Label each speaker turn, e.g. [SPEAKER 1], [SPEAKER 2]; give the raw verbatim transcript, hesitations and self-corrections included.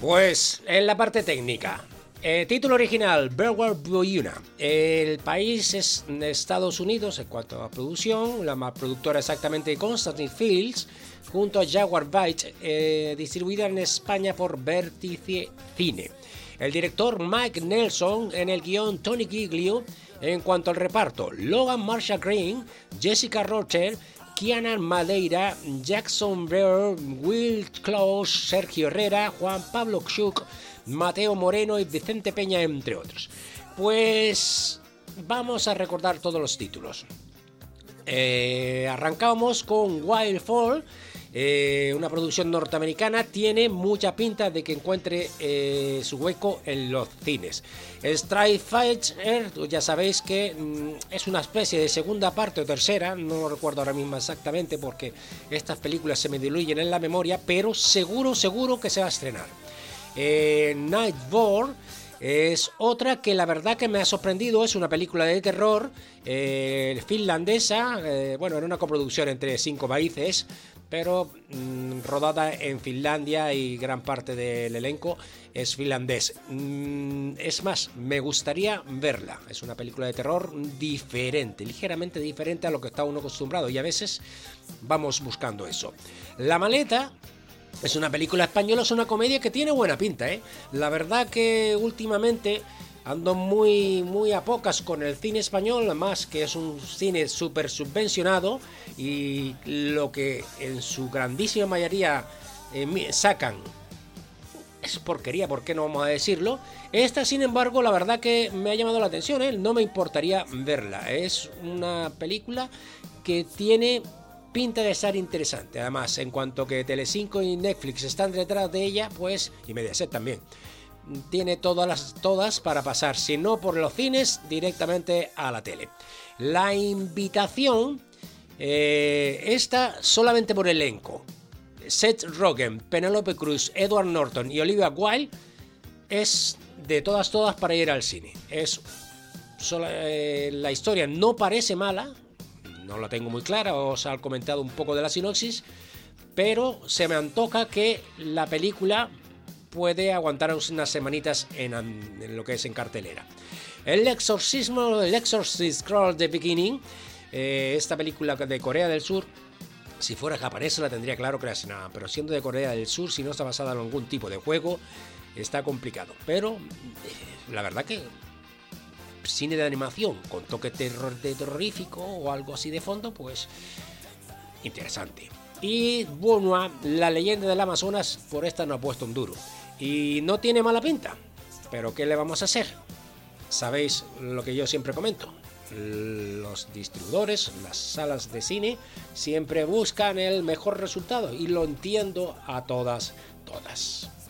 [SPEAKER 1] Pues en la parte técnica. Eh, título original, Berware Buyuna. El país es Estados Unidos en cuanto a producción. La más productora exactamente Constantin Fields, junto a Jaguar Byte, eh, distribuida en España por Vértice Cine. El director Mike Nelson, en el guión Tony Giglio. En cuanto al reparto, Logan Marshall Green, Jessica Rocher, Kiana Madeira, Jackson Brewer, Will Close, Sergio Herrera, Juan Pablo Xuk, Mateo Moreno y Vicente Peña, entre otros. Pues vamos a recordar todos los títulos. Eh, arrancamos con Wildfall, eh, una producción norteamericana. Tiene mucha pinta de que encuentre eh, su hueco en los cines. Strike Fighter, ya sabéis que mm, es una especie de segunda parte o tercera, no lo recuerdo ahora mismo exactamente porque estas películas se me diluyen en la memoria, pero seguro, seguro que se va a estrenar. Eh, Nightborn es otra que la verdad que me ha sorprendido. Es una película de terror eh, finlandesa, eh, bueno, era una coproducción entre cinco países, pero mmm, rodada en Finlandia y gran parte del elenco es finlandés. Mm, es más, me gustaría verla. Es una película de terror diferente, ligeramente diferente a lo que está uno acostumbrado, y a veces vamos buscando eso. La maleta es una película española, es una comedia que tiene buena pinta, ¿eh? La verdad que últimamente ando muy, muy a pocas con el cine español, más que es un cine súper subvencionado, y lo que en su grandísima mayoría eh, sacan es porquería, ¿por qué no vamos a decirlo? Esta, sin embargo, la verdad que me ha llamado la atención, ¿eh? No me importaría verla. Es una película que tiene pinta de estar interesante. Además, en cuanto que Telecinco y Netflix están detrás de ella, pues, y Mediaset también, tiene todas las todas para pasar, si no por los cines, directamente a la tele. La invitación, eh, esta solamente por elenco. Seth Rogen, Penélope Cruz, Edward Norton y Olivia Wilde es de todas todas para ir al cine. Es sola, eh, la historia no parece mala. No la tengo muy clara, os he comentado un poco de la sinopsis, pero se me antoja que la película puede aguantar unas semanitas en, en lo que es en cartelera. El exorcismo, el Exorcist Crawl The Beginning, eh, esta película de Corea del Sur, si fuera japonesa la tendría claro que era así, nada, pero siendo de Corea del Sur, si no está basada en algún tipo de juego, está complicado. Pero eh, la verdad que cine de animación con toque terror, de terrorífico o algo así de fondo, pues interesante. Y bueno, La leyenda del Amazonas, por esta no ha puesto un duro y no tiene mala pinta, pero ¿qué le vamos a hacer? Sabéis lo que yo siempre comento: los distribuidores, las salas de cine siempre buscan el mejor resultado, y lo entiendo a todas, todas.